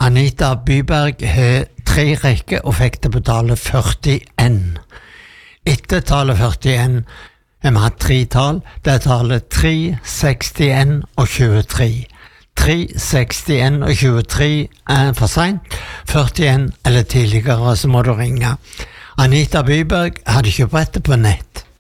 Anita Byberg har 3 rekker og fikk til å betale 41. Etter tallet 41 har vi hatt 3 tall. Det er tallet 3, 61 og 23. 3, 61 og 23 er for sent. 41 eller tidligere så må du ringe. Anita Byberg hadde kjøpt brettet på nett.